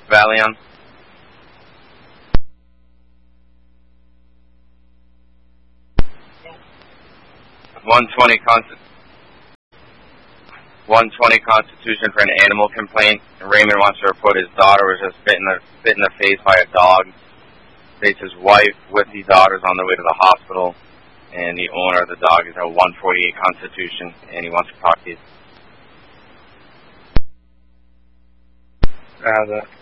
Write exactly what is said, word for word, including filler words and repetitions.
Valion. one twenty Constitution. one twenty Constitution for an animal complaint. Raymond wants to report his daughter was just bit in the, bit in the face by a dog. States his wife with the daughters on the way to the hospital, and the owner of the dog is at one forty-eight Constitution, and he wants to talk to you. Uh, the